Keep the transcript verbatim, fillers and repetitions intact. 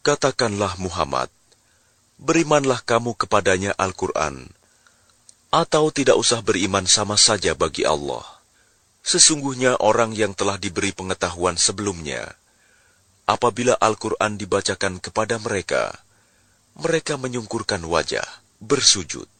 Katakanlah Muhammad, berimanlah kamu kepadanya Al-Quran, atau tidak usah beriman sama saja bagi Allah. Sesungguhnya orang yang telah diberi pengetahuan sebelumnya, apabila Al-Quran dibacakan kepada mereka, mereka menyungkurkan wajah, bersujud.